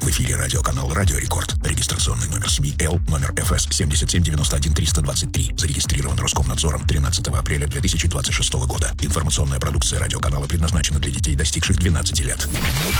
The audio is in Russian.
В эфире радиоканал «Радио Рекорд». Регистрационный номер СМИ Л, номер ФС 7791323. Зарегистрирован Роскомнадзором 13 апреля 2026 года. Информационная продукция радиоканала предназначена для детей, достигших 12 лет.